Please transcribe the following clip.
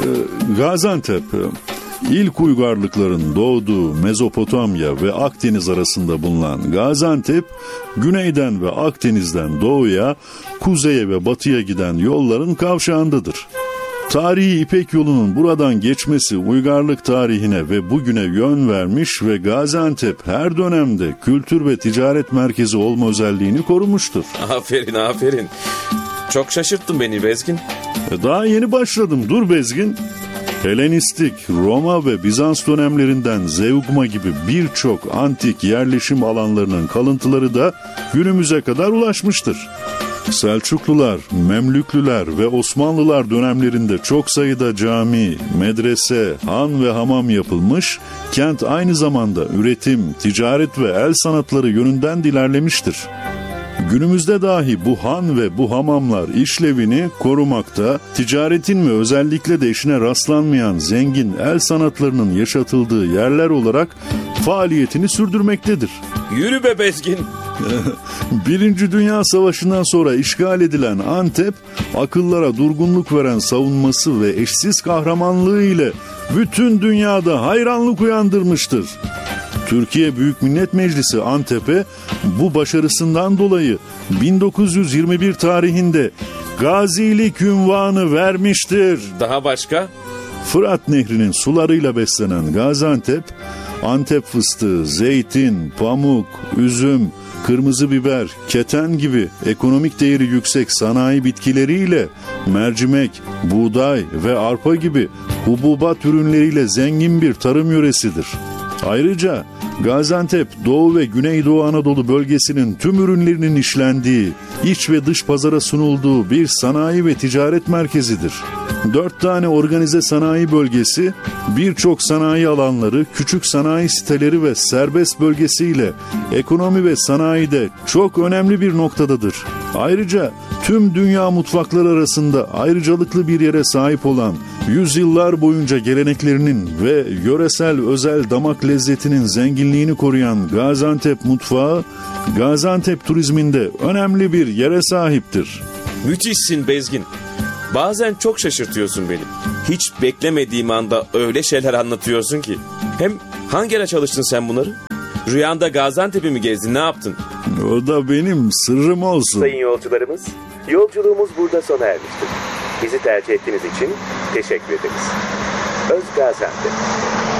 Gaziantep, ilk uygarlıkların doğduğu Mezopotamya ve Akdeniz arasında bulunan Gaziantep, güneyden ve Akdeniz'den doğuya, kuzeye ve batıya giden yolların kavşağındadır. Tarihi İpek yolunun buradan geçmesi uygarlık tarihine ve bugüne yön vermiş ve Gaziantep her dönemde kültür ve ticaret merkezi olma özelliğini korumuştur. Aferin. Çok şaşırttın beni Bezgin. Daha yeni başladım, dur Bezgin. Helenistik, Roma ve Bizans dönemlerinden Zeugma gibi birçok antik yerleşim alanlarının kalıntıları da günümüze kadar ulaşmıştır. Selçuklular, Memlüklüler ve Osmanlılar dönemlerinde çok sayıda cami, medrese, han ve hamam yapılmış, kent aynı zamanda üretim, ticaret ve el sanatları yönünden de ilerlemiştir. Günümüzde dahi bu han ve bu hamamlar işlevini korumakta, ticaretin ve özellikle de eşine rastlanmayan zengin el sanatlarının yaşatıldığı yerler olarak faaliyetini sürdürmektedir. Yürü be Bezgin. Birinci Dünya Savaşı'ndan sonra işgal edilen Antep, akıllara durgunluk veren savunması ve eşsiz kahramanlığı ile bütün dünyada hayranlık uyandırmıştır. Türkiye Büyük Millet Meclisi Antep'e bu başarısından dolayı 1921 tarihinde gazilik unvanı vermiştir. Daha başka? Fırat Nehri'nin sularıyla beslenen Gaziantep, Antep fıstığı, zeytin, pamuk, üzüm, kırmızı biber, keten gibi ekonomik değeri yüksek sanayi bitkileriyle mercimek, buğday ve arpa gibi hububat ürünleriyle zengin bir tarım yöresidir. Ayrıca Gaziantep, Doğu ve Güneydoğu Anadolu bölgesinin tüm ürünlerinin işlendiği, iç ve dış pazara sunulduğu bir sanayi ve ticaret merkezidir. 4 tane organize sanayi bölgesi, birçok sanayi alanları, küçük sanayi siteleri ve serbest bölgesiyle ekonomi ve sanayide çok önemli bir noktadadır. Ayrıca tüm dünya mutfakları arasında ayrıcalıklı bir yere sahip olan, yüzyıllar boyunca geleneklerinin ve yöresel özel damak lezzetinin zenginliğini koruyan Gaziantep mutfağı, Gaziantep turizminde önemli bir yere sahiptir. Müthişsin Bezgin. Bazen çok şaşırtıyorsun beni. Hiç beklemediğim anda öyle şeyler anlatıyorsun ki. Hem hangi ara çalıştın sen bunları? Rüyanda Gaziantep'i mi gezdin, ne yaptın? O da benim sırrım olsun. Sayın yolcularımız, yolculuğumuz burada sona ermiştir. Bizi tercih ettiğiniz için teşekkür ederiz. Öz Gaziantep.